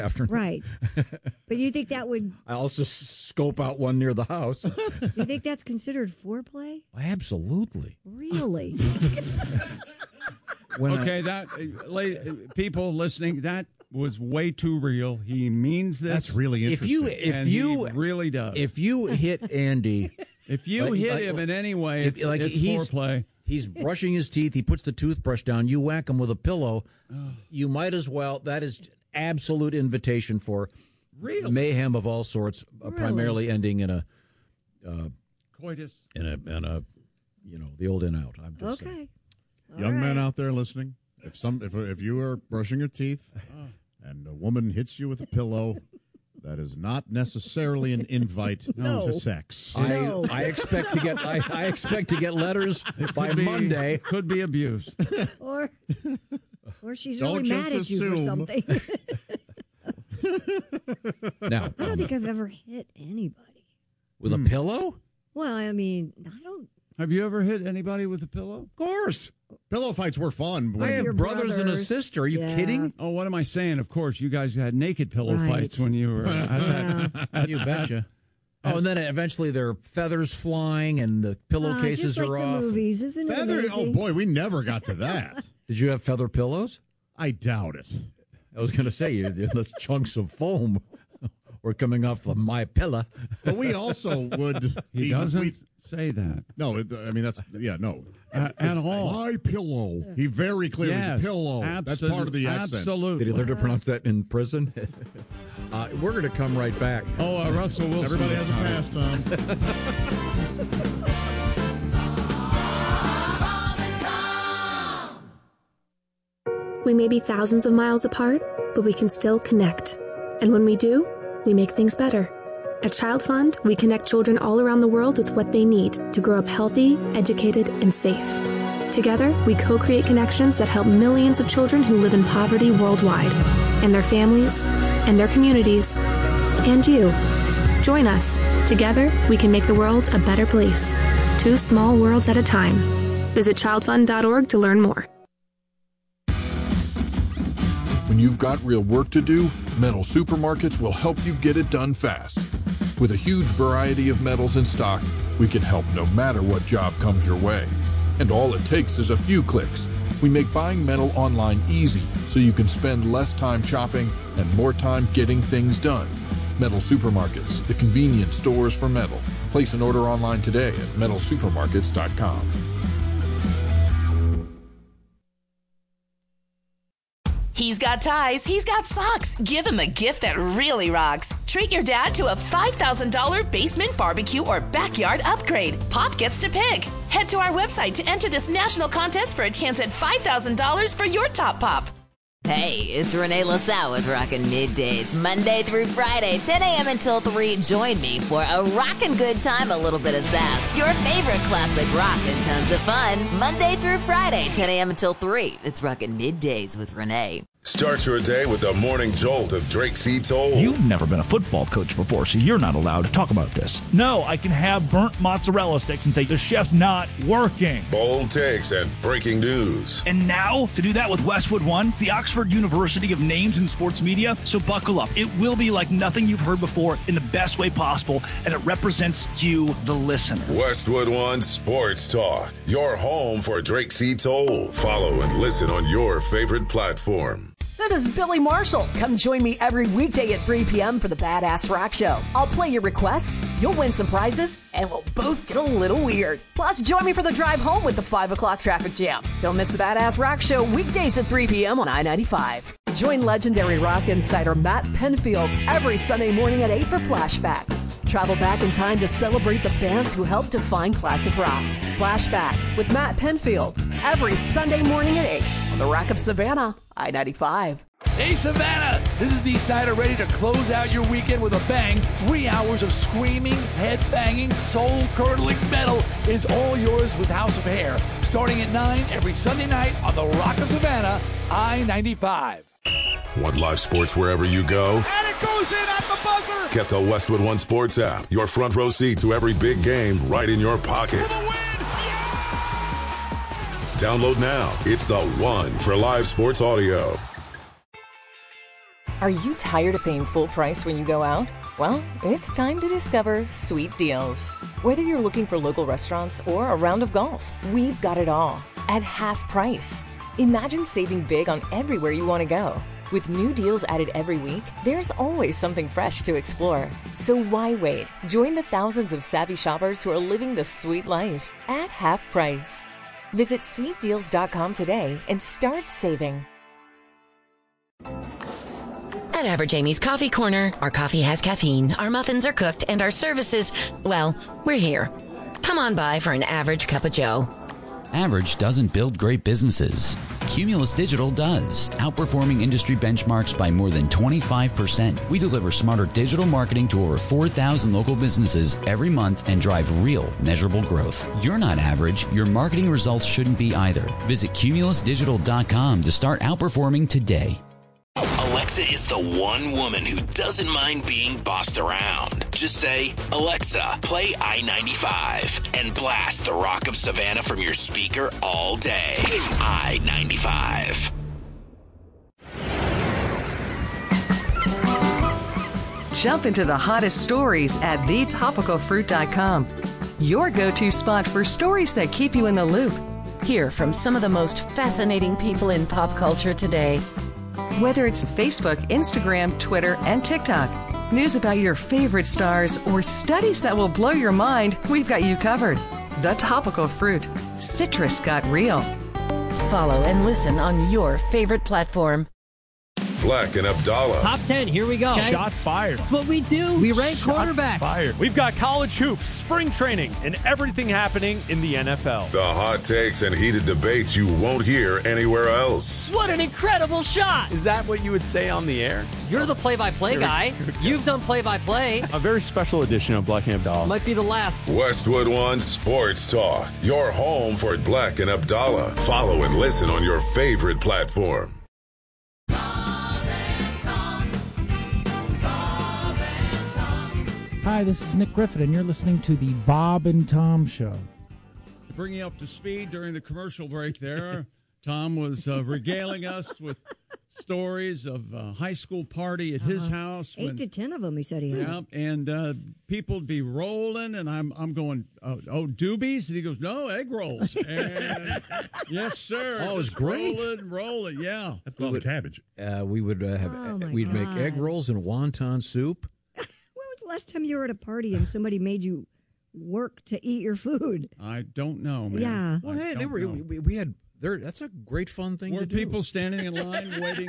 afternoon. Right. But you think that would... I also scope out one near the house. You think that's considered foreplay? Absolutely. Really? People listening, that was way too real. He means this. That's really interesting. He really does. If you hit Andy... If you hit him in any way, it's foreplay. He's brushing his teeth. He puts the toothbrush down. You whack him with a pillow. You might as well. That is absolute invitation for mayhem of all sorts, primarily ending in a coitus. In a the old in out. I'm just saying. Young men out there listening, if you are brushing your teeth and a woman hits you with a pillow. That is not necessarily an invite to sex. I expect to get I expect to get letters by Monday. Could be abuse, or she's really mad at you for something. Now, I don't think I've ever hit anybody with a pillow. Well, I mean, I don't. Have you ever hit anybody with a pillow? Of course. Pillow fights were fun. I have brothers and a sister. Are you kidding? Oh, what am I saying? Of course, you guys had naked pillow fights when you were at that. You betcha. And then eventually there are feathers flying and the pillowcases just like are the off. Movies, isn't it? Feather? Amazing? Oh boy, we never got to that. Did you have feather pillows? I doubt it. I was going to say those chunks of foam were coming off of my pillow. But we also would. He doesn't say that. No, I mean that's no. At all. My pillow. He very clearly said pillow. That's part of the accent. Absolutely. Did he learn to pronounce that in prison? We're going to come right back. Oh, Russell Wilson. Everybody has a pastime. We may be thousands of miles apart, but we can still connect. And when we do, we make things better. At Child Fund, we connect children all around the world with what they need to grow up healthy, educated, and safe. Together, we co-create connections that help millions of children who live in poverty worldwide, and their families, and their communities, and you. Join us. Together, we can make the world a better place. 2 small worlds at a time. Visit childfund.org to learn more. When you've got real work to do, Metal Supermarkets will help you get it done fast. With a huge variety of metals in stock, we can help no matter what job comes your way. And all it takes is a few clicks. We make buying metal online easy so you can spend less time shopping and more time getting things done. Metal Supermarkets, the convenience stores for metal. Place an order online today at metalsupermarkets.com. He's got ties, he's got socks. Give him a gift that really rocks. Treat your dad to a $5,000 basement barbecue or backyard upgrade. Pop gets to pick. Head to our website to enter this national contest for a chance at $5,000 for your top pop. Hey, it's Renee LaSalle with Rockin' Middays, Monday through Friday, 10 a.m. until 3. Join me for a rockin' good time, a little bit of sass, your favorite classic rock, and tons of fun. Monday through Friday, 10 a.m. until 3. It's Rockin' Middays with Renee. Start your day with the morning jolt of Drake C. Toll. You've never been a football coach before, so you're not allowed to talk about this. No, I can have burnt mozzarella sticks and say the chef's not working. Bold takes and breaking news. And now, to do that with Westwood One, the Oxford University of names in sports media, so buckle up. It will be like nothing you've heard before in the best way possible, and it represents you, the listener. Westwood One Sports Talk, your home for Drake C. Toll. Follow and listen on your favorite platform. This is Billy Marshall. Come join me every weekday at 3 p.m. for the Badass Rock Show. I'll play your requests, you'll win some prizes, and we'll both get a little weird. Plus, join me for the drive home with the 5 o'clock traffic jam. Don't miss the Badass Rock Show weekdays at 3 p.m. on I-95. Join legendary rock insider Matt Penfield every Sunday morning at 8 for Flashback. Travel back in time to celebrate the bands who helped define classic rock. Flashback with Matt Penfield every Sunday morning at 8 on the Rock of Savannah, I-95. Hey, Savannah! This is Dee Snider ready to close out your weekend with a bang. 3 hours of screaming, head-banging, soul-curdling metal is all yours with House of Hair. Starting at 9 every Sunday night on the Rock of Savannah, I-95. Want live sports wherever you go? And it goes in at the buzzer! Get the Westwood One Sports app. Your front row seat to every big game right in your pocket. Download now. It's the one for live sports audio. Are you tired of paying full price when you go out? Well, it's time to discover Sweet Deals. Whether you're looking for local restaurants or a round of golf, we've got it all at half price. Imagine saving big on everywhere you want to go. With new deals added every week, there's always something fresh to explore. So why wait? Join the thousands of savvy shoppers who are living the sweet life at half price. Visit sweetdeals.com today and start saving. At Average Amy's Coffee Corner, our coffee has caffeine, our muffins are cooked, and our services, well, we're here. Come on by for an average cup of joe. Average doesn't build great businesses. Cumulus Digital does, outperforming industry benchmarks by more than 25%. We deliver smarter digital marketing to over 4,000 local businesses every month and drive real, measurable growth. You're not average. Your marketing results shouldn't be either. Visit cumulusdigital.com to start outperforming today. Alexa is the one woman who doesn't mind being bossed around. Just say, Alexa, play I-95 and blast the Rock of Savannah from your speaker all day. I-95. Jump into the hottest stories at thetopicalfruit.com. Your go-to spot for stories that keep you in the loop. Hear from some of the most fascinating people in pop culture today. Whether it's Facebook, Instagram, Twitter, and TikTok, news about your favorite stars, or studies that will blow your mind, we've got you covered. The Topical Fruit. Citrus got real. Follow and listen on your favorite platform. Black and Abdallah. Top 10, here we go. Okay. Shots fired. That's what we do. We rank quarterbacks. Fired. We've got college hoops, spring training, and everything happening in the NFL. The hot takes and heated debates you won't hear anywhere else. What an incredible shot. Is that what you would say on the air? You're the play-by-play guy. You've done play-by-play. A very special edition of Black and Abdallah. Might be the last. Westwood One Sports Talk. Your home for Black and Abdallah. Follow and listen on your favorite platform. Hi, this is Nick Griffin, and you're listening to the Bob and Tom Show. To bring you up to speed during the commercial break there, Tom was regaling us with stories of a high school party at his house. 8 to 10 of them, he said he had. Yeah, and people'd be rolling, and I'm going, oh, doobies? And he goes, no, egg rolls. And yes, sir. Oh, it was great. Rolling, yeah. That's a lot of cabbage. We would we'd make egg rolls and wonton soup. Last time you were at a party and somebody made you work to eat your food? I don't know, man. Yeah. Well, hey, we had there. That's a great fun thing to do. Were people standing in line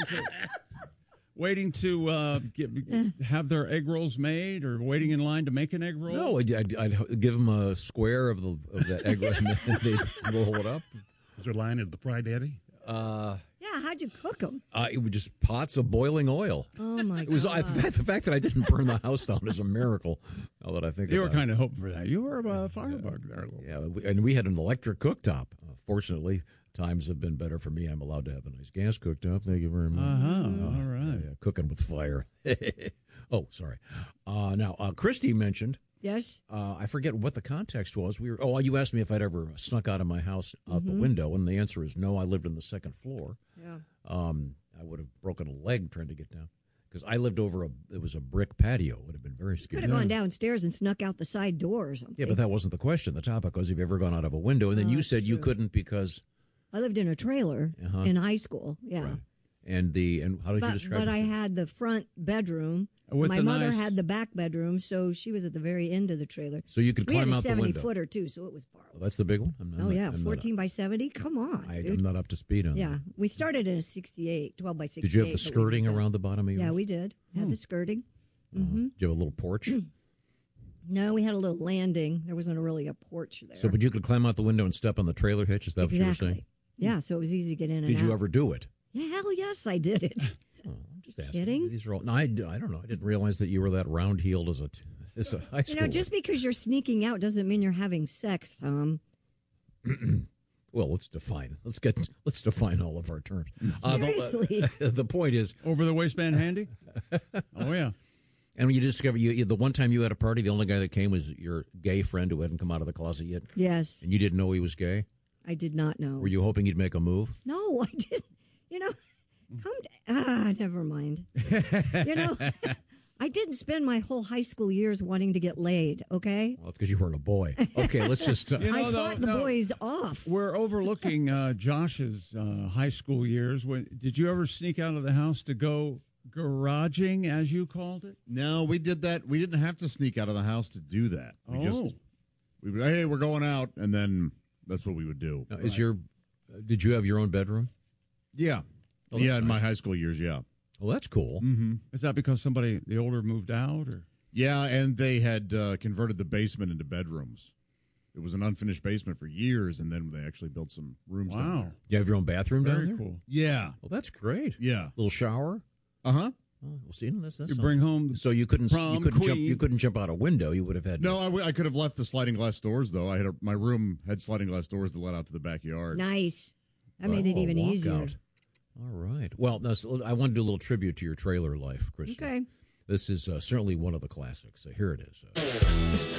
waiting to have their egg rolls made, or waiting in line to make an egg roll? No, I'd give them a square of that egg roll, and they'd roll it up. Was there a line at the Fry Daddy? Yeah, how'd you cook them? It was just pots of boiling oil. Oh, my God. It was the fact that I didn't burn the house down is a miracle. Now that I think you about were kind of hoping for that. You were a firebug there a little. Yeah, and we had an electric cooktop. Fortunately, times have been better for me. I'm allowed to have a nice gas cooktop. Thank you very much. All right. Yeah, cooking with fire. Oh, sorry. Now, Christy mentioned. Yes. I forget what the context was. You asked me if I'd ever snuck out of my house out the window, and the answer is no. I lived on the second floor. Yeah. I would have broken a leg trying to get down because I lived it was a brick patio. It would have been very scary. Could have gone downstairs and snuck out the side door or something. Yeah, but that wasn't the question. The topic was, have you ever gone out of a window? And then you said you couldn't because I lived in a trailer in high school. Yeah. Right. And how did you describe it? But I had the front bedroom. My mother had the back bedroom, so she was at the very end of the trailer. So you could climb out the window. We had a 70-footer, too, so it was far away. Oh, that's the big one? 14 by 70? Come on, I'm not up to speed on that. Yeah, we started in a 68, 12 by 68. Did you have the skirting around the bottom of yours? Yeah, we did. Had the skirting. Mm-hmm. Did you have a little porch? No, we had a little landing. There wasn't really a porch there. So, but you could climb out the window and step on the trailer hitch? Is that what you were saying? Yeah, so it was easy to get in and out. Did you ever do it? Yeah, hell yes, I did it. I'm just asking. Kidding? These are all. No, I don't know. I didn't realize that you were that round-heeled as a high schooler. Just because you're sneaking out doesn't mean you're having sex, Tom. Well, let's define all of our terms. Seriously. The point is, over the waistband handy. Oh yeah. And when you discover the one time you had a party, the only guy that came was your gay friend who hadn't come out of the closet yet. Yes. And you didn't know he was gay. I did not know. Were you hoping he'd make a move? No, I didn't. Never mind. You know, I didn't spend my whole high school years wanting to get laid, okay? Well, it's because you weren't a boy. Okay, let's just... I fought the boys off. We're overlooking Josh's high school years. Did you ever sneak out of the house to go garaging, as you called it? No, we did that. We didn't have to sneak out of the house to do that. We would, hey, we're going out, and then that's what we would do. Now, did you have your own bedroom? Yeah. Oh, in nice. my high school years, yeah. Well, that's cool. Mm-hmm. Is that because the older moved out? Or? Yeah, and they had converted the basement into bedrooms. It was an unfinished basement for years, and then they actually built some rooms down there. You have your own bathroom down there? Very cool. Yeah. Well, that's great. Yeah. Little shower? Uh-huh. Oh, we'll see. This you bring home so you couldn't jump out a window. You would have had I could have left the sliding glass doors, though. My room had sliding glass doors that led out to the backyard. Nice. That made it even easier. All right. Well, now, so I want to do a little tribute to your trailer life, Kristen. Okay. This is certainly one of the classics. Here it is.